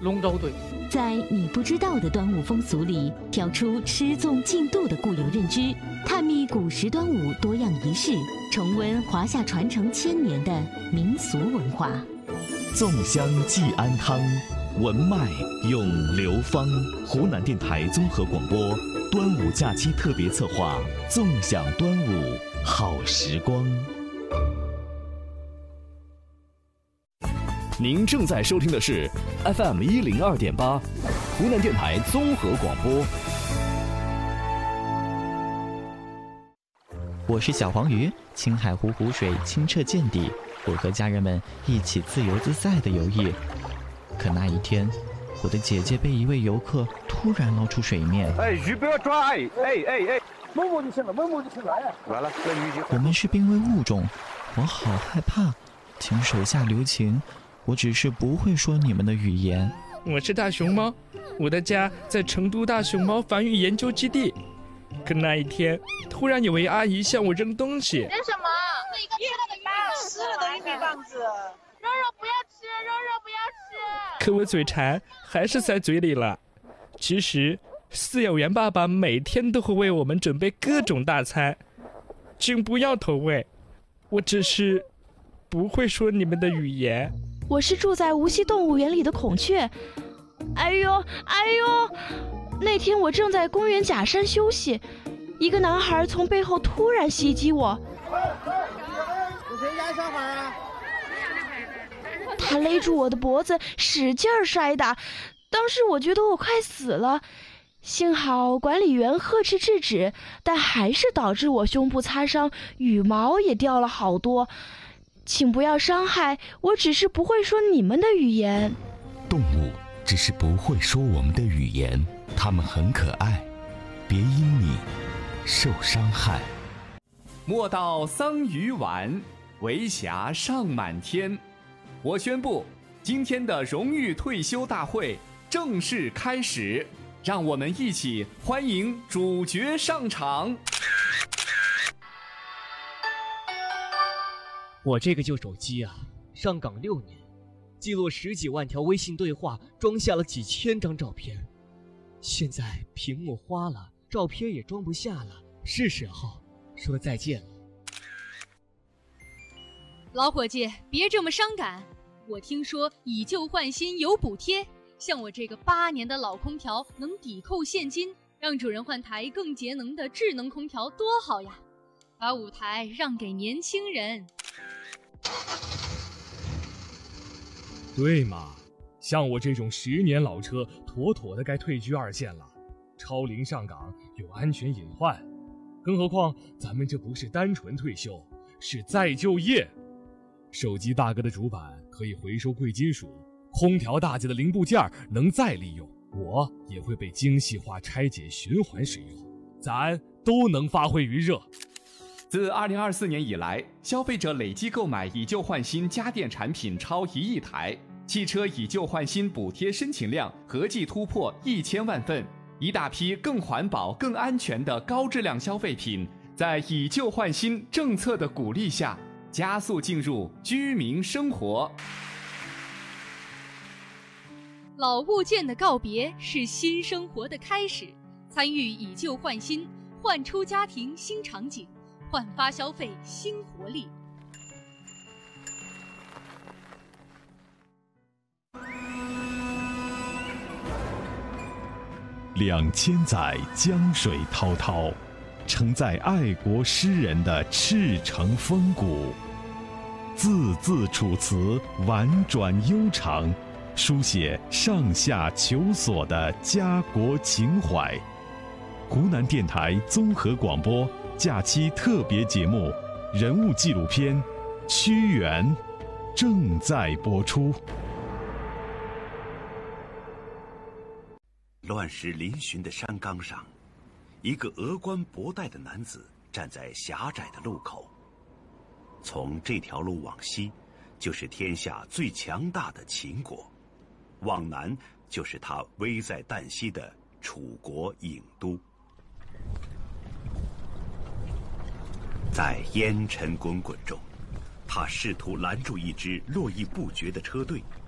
龙舟队。 在你不知道的端午风俗里，挑出吃粽进度的固有认知，探秘古时端午多样仪式，重温华夏传承1000年的民俗文化。 粽香寄安康，文脉咏流芳。湖南电台综合广播端午假期特别策划，纵享端午好时光。您正在收听的是 FM 102.8，湖南电台综合广播。 我是小黄鱼，青海湖湖水清澈见底，我和家人们一起自由自在地游弋。可那一天，我的姐姐被一位游客突然捞出水面。 鱼不要抓！摸摸就行了，摸摸就行了。完了，这鱼就。 我们是濒危物种，我好害怕，请手下留情。我只是不会说你们的语言。 我是大熊猫，我的家在成都大熊猫繁育研究基地。可那一天，突然有位阿姨向我扔东西。 扔什么？一个湿了的玉米棒子。肉肉不要吃，肉肉不要吃。 可我嘴馋，还是塞嘴里了。其实，饲养员爸爸每天都会为我们准备各种大餐，请不要投喂。我只是不会说你们的语言。 我是住在无锡动物园里的孔雀。哎呦！那天我正在公园假山休息，一个男孩从背后突然袭击我。 是谁家小孩啊？ 他勒住我的脖子，使劲摔打。当时我觉得我快死了，幸好管理员呵斥制止，但还是导致我胸部擦伤，羽毛也掉了好多。请不要伤害，我只是不会说你们的语言。 动物只是不会说我们的语言，它们很可爱，别因你受伤害。 莫道桑榆晚，为霞尚满天。我宣布，今天的荣誉退休大会正式开始，让我们一起欢迎主角上场。 我这个旧手机啊，上岗6年，记录10几万条微信对话，装下了几千张照片。现在屏幕花了，照片也装不下了，是时候说再见了。 老伙计，别这么伤感。我听说以旧换新有补贴，像我这个8年的老空调能抵扣现金，让主人换台更节能的智能空调多好呀！把舞台让给年轻人。 对嘛，像我这种10年老车，妥妥的该退居2线了。超龄上岗有安全隐患，更何况咱们这不是单纯退休，是再就业。手机大哥的主板可以回收贵金属，空调大姐的零部件能再利用，我也会被精细化拆解循环使用，咱都能发挥余热。 自2024年以来，消费者累计购买以旧换新家电产品超1亿台，汽车以旧换新补贴申请量合计突破1000万份，一大批更环保、更安全的高质量消费品，在以旧换新政策的鼓励下，加速进入居民生活。 老物件的告别是新生活的开始，参与以旧换新，焕出家庭新场景，焕发消费新活力。 2000载江水滔滔，承载爱国诗人的赤诚风骨，字字楚辞婉转悠长，书写上下求索的家国情怀。湖南电台综合广播假期特别节目人物纪录片《屈原》正在播出。 乱石嶙峋的山岗上，一个峨冠博带的男子站在狭窄的路口。从这条路往西，就是天下最强大的秦国；往南，就是他危在旦夕的楚国郢都。在烟尘滚滚中，他试图拦住一支络绎不绝的车队，